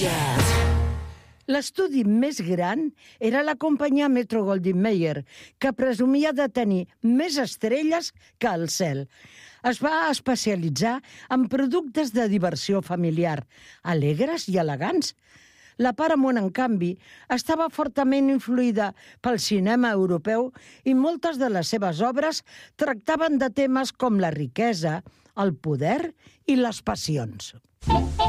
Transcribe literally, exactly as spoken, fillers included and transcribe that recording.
Notícies. L'estudi més gran era la companyia Metro-Goldwyn-Mayer, que presumia de tenir més estrelles que el cel. Es va especialitzar en productes de diversió familiar, alegres i elegants. La Paramount, en canvi, estava fortament influïda pel cinema europeu i moltes de les seves obres tractaven de temes com la riquesa, el poder i les passions.